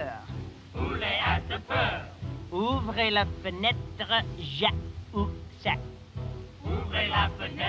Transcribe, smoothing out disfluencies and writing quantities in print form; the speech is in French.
peur. Poulet a de peur. Ouvrez la fenêtre, ja ou ça. Ouvrez la fenêtre.